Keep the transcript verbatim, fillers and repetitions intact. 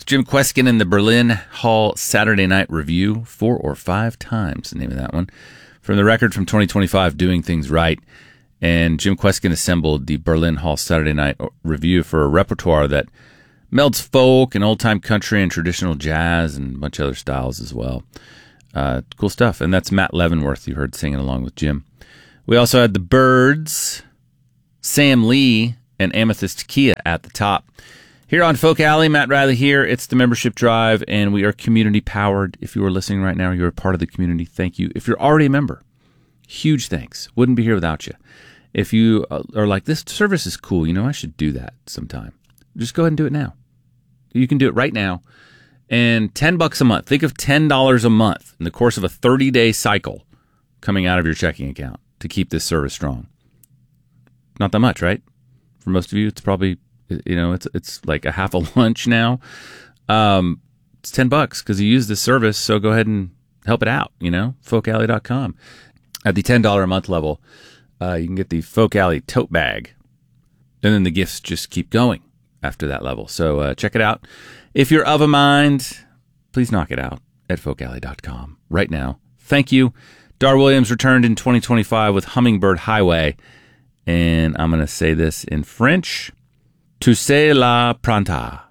Jim Kweskin in the Berlin Hall Saturday Night Review, four or five times, the name of that one. From the record from twenty twenty-five, Doing Things Right. And Jim Kweskin assembled the Berlin Hall Saturday Night Review for a repertoire that melds folk and old-time country and traditional jazz and a bunch of other styles as well. Uh, cool stuff. And that's Matt Leavenworth you heard singing along with Jim. We also had the Byrds, Sam Lee, and Amethyst Kia at the top. Here on Folk Alley, Matt Riley here. It's the Membership Drive, and we are community-powered. If you are listening right now, you're a part of the community. Thank you. If you're already a member, huge thanks. Wouldn't be here without you. If you are like, this service is cool, you know, I should do that sometime, just go ahead and do it now. You can do it right now. And ten bucks a month. Think of ten dollars a month in the course of a thirty-day cycle coming out of your checking account to keep this service strong. Not that much, right? For most of you, it's probably, you know, it's it's like a half a lunch now. Um, it's ten bucks because you use this service, so go ahead and help it out, you know, folk alley dot com. At the ten dollars a month level, uh, you can get the Folk Alley tote bag, and then the gifts just keep going after that level. So uh, check it out. If you're of a mind, please knock it out at folk alley dot com right now. Thank you. Dar Williams returned in twenty twenty-five with Hummingbird Highway, and I'm going to say this in French. Tu sais la pranta.